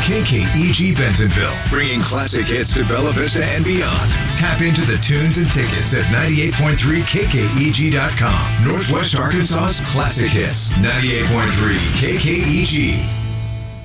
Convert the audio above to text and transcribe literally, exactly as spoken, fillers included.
K K E G Bentonville, bringing classic hits to Bella Vista and beyond. Tap into the tunes and tickets at ninety-eight point three K K E G dot com. Northwest Arkansas's classic hits. ninety-eight point three K K E G.